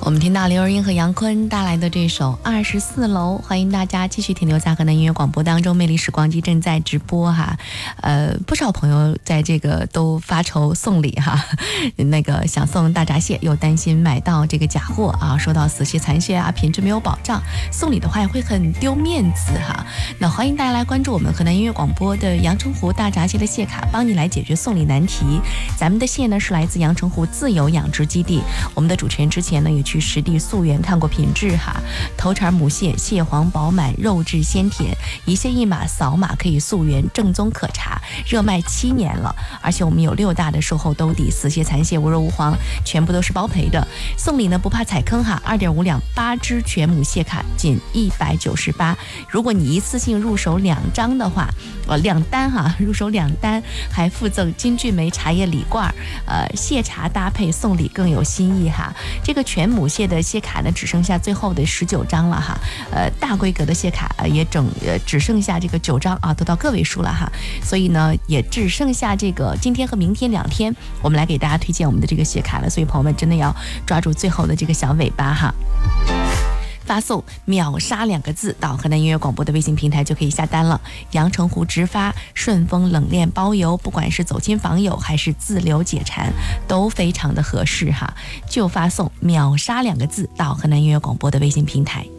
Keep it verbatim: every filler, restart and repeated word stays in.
我们听到刘若英和杨坤带来的这首《二十四楼》，欢迎大家继续停留在河南音乐广播当中，魅力时光机正在直播哈。呃，不少朋友在这个都发愁送礼哈，那个想送大闸蟹，又担心买到这个假货啊，收到死蟹残蟹啊，品质没有保障，送礼的话也会很丢面子哈。那欢迎大家来关注我们河南音乐广播的阳澄湖大闸蟹的蟹卡，帮你来解决送礼难题。咱们的蟹呢是来自阳澄湖自由养殖基地，我们的主持人之前呢也去实地溯源看过品质哈，头茬母蟹，蟹黄饱满，肉质鲜甜，一蟹一码扫码可以溯源，正宗可查，热卖七年了。而且我们有六大的售后兜底，死蟹残蟹无肉无黄，全部都是包赔的。送礼呢不怕踩坑哈，二点五两八只全母蟹卡仅一百九十八。如果你一次性入手两张的话，呃两单哈，入手两单还附赠金骏眉茶叶礼罐，呃蟹茶搭配送礼更有新意哈。这个全母蟹的蟹卡呢，只剩下最后的十九张了哈，呃，大规格的蟹卡也整呃只剩下这个九张啊，都到个位数了哈，所以呢，也只剩下这个今天和明天两天，我们来给大家推荐我们的这个蟹卡了，所以朋友们真的要抓住最后的这个小尾巴哈。发送秒杀两个字到河南音乐广播的微信平台就可以下单了，阳澄湖直发，顺丰冷链包邮，不管是走亲访友还是自留解馋都非常的合适哈，就发送秒杀两个字到河南音乐广播的微信平台。